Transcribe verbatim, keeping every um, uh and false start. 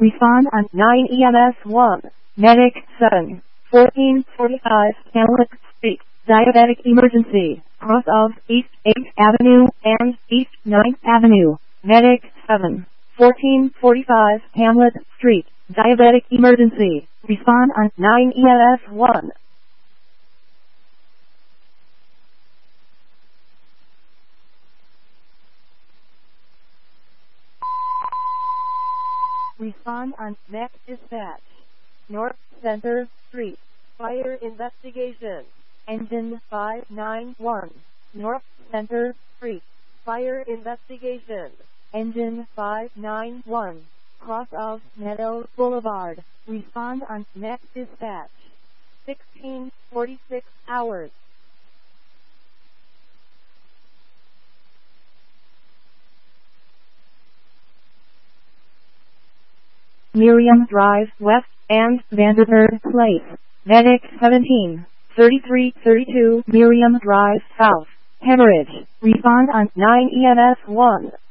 Respond on nine E M S one. Medic seven. fourteen forty-five Hamlet Street. Diabetic emergency. Cross of East eighth Avenue and East ninth Avenue. Medic seven. fourteen forty-five Hamlet Street. Diabetic emergency. Respond on nine E M S one. Respond on next dispatch. North Center Street. Fire investigation. Engine five nine one. North Center Street. Fire investigation. Engine five nine one. Cross of Meadow Boulevard. Respond on next dispatch. sixteen forty-six hours. Miriam Drive West and Vanderbilt Place. Medic seventeen thirty-three thirty-two Miriam Drive South. Hemorrhage. Respond on nine E M S one.